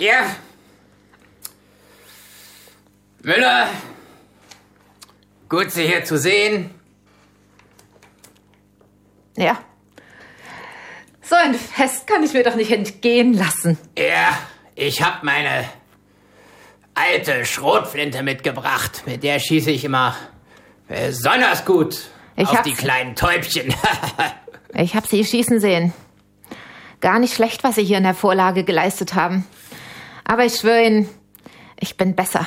Ja. Müller, gut, Sie hier zu sehen. Ja. So ein Fest kann ich mir doch nicht entgehen lassen. Ja, ich hab meine alte Schrotflinte mitgebracht. Mit der schieße ich immer besonders gut auf die kleinen Täubchen. Ich hab Sie schießen sehen. Gar nicht schlecht, was Sie hier in der Vorlage geleistet haben. Aber ich schwöre Ihnen, ich bin besser.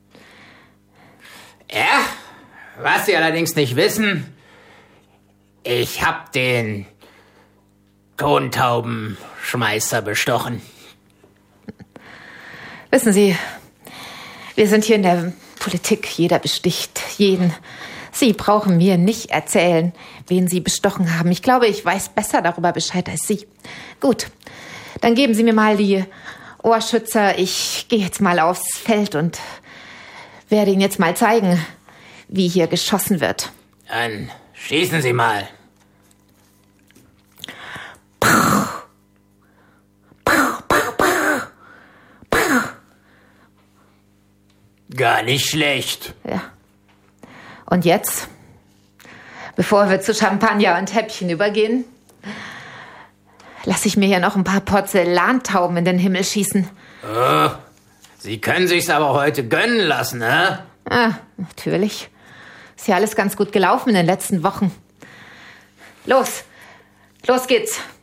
Ja, was Sie allerdings nicht wissen, ich hab den Tontaubenschmeißer bestochen. Wissen Sie, wir sind hier in der Politik, jeder besticht jeden. Sie brauchen mir nicht erzählen, wen Sie bestochen haben. Ich glaube, ich weiß besser darüber Bescheid als Sie. Gut, dann geben Sie mir mal die Ohrschützer. Ich gehe jetzt mal aufs Feld und werde Ihnen jetzt mal zeigen, wie hier geschossen wird. Dann schießen Sie mal. Gar nicht schlecht. Ja. Und jetzt, bevor wir zu Champagner und Häppchen übergehen, lasse ich mir hier noch ein paar Porzellantauben in den Himmel schießen. Oh, Sie können sich's aber heute gönnen lassen, ne? Ah, natürlich. Ist ja alles ganz gut gelaufen in den letzten Wochen. Los geht's.